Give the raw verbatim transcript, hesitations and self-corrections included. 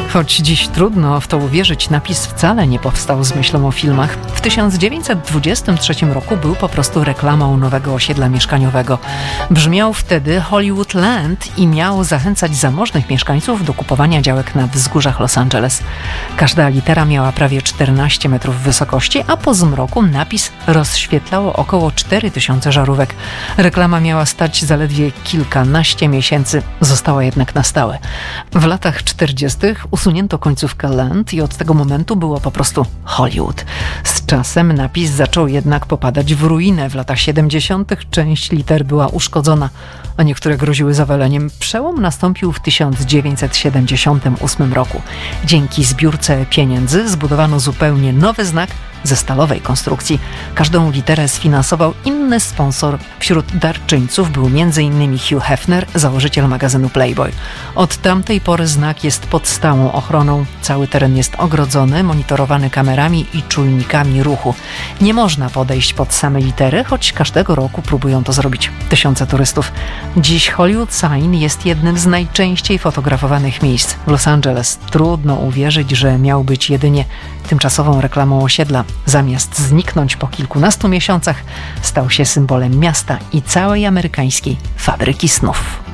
Choć dziś trudno w to uwierzyć, napis wcale nie powstał z myślą o filmach. W tysiąc dziewięćset dwudziestym trzecim roku był po prostu reklamą nowego osiedla mieszkaniowego. Brzmiał wtedy Hollywood Land i miał zachęcać zamożnych mieszkańców do kupowania działek na wzgórzach Los Angeles. Każda litera miała prawie czternaście metrów wysokości, a po zmroku napis rozświetlało około cztery tysiące żarówek. Reklama miała stać zaledwie kilkanaście miesięcy, została jednak na stałe. W latach czterdziestych usunięto końcówkę Land i od tego momentu było po prostu Hollywood. Z czasem napis zaczął jednak popadać w ruinę. W latach siedemdziesiątych część liter była uszkodzona, a niektóre groziły zawaleniem. Przełom nastąpił w tysiąc dziewięćset siedemdziesiątym ósmym roku. Dzięki zbiórce pieniędzy zbudowano zupełnie nowy znak ze stalowej konstrukcji. Każdą literę sfinansował inny sponsor. Wśród darczyńców był między innymi Hugh Hefner, założyciel magazynu Playboy. Od tamtej pory znak jest pod stałą ochroną. Cały teren jest ogrodzony, monitorowany kamerami i czujnikami ruchu. Nie można podejść pod same litery, choć każdego roku próbują to zrobić tysiące turystów. Dziś Hollywood Sign jest jednym z najczęściej fotografowanych miejsc w Los Angeles. Trudno uwierzyć, że miał być jedynie tymczasową reklamą osiedla. Zamiast zniknąć po kilkunastu miesiącach, stał się symbolem miasta i całej amerykańskiej fabryki snów.